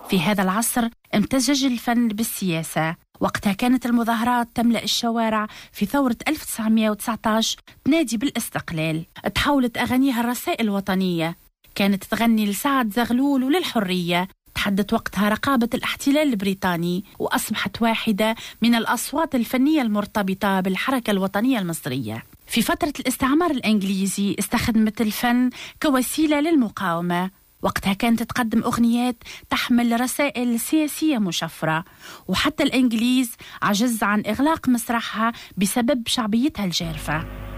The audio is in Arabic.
في هذا العصر امتزج الفن بالسياسة. وقتها كانت المظاهرات تملأ الشوارع في ثورة 1919 تنادي بالاستقلال. تحولت أغانيها الرسائل الوطنية، كانت تغني لسعد زغلول وللحرية، تحدت وقتها رقابة الاحتلال البريطاني، وأصبحت واحدة من الأصوات الفنية المرتبطة بالحركة الوطنية المصرية. في فترة الاستعمار الإنجليزي استخدمت الفن كوسيلة للمقاومة. وقتها كانت تقدم أغنيات تحمل رسائل سياسية مشفرة، وحتى الإنجليز عجز عن إغلاق مسرحها بسبب شعبيتها الجارفة.